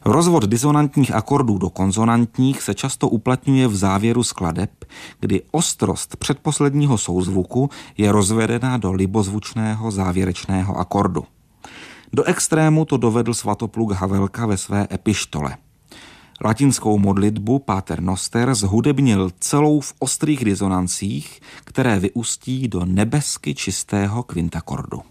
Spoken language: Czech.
Rozvod disonantních akordů do konzonantních se často uplatňuje v závěru skladeb, kdy ostrost předposledního souzvuku je rozvedena do libozvučného závěrečného akordu. Do extrému to dovedl Svatopluk Havelka ve své epištole. Latinskou modlitbu Pater Noster zhudebnil celou v ostrých disonancích, které vyústí do nebesky čistého kvintakordu.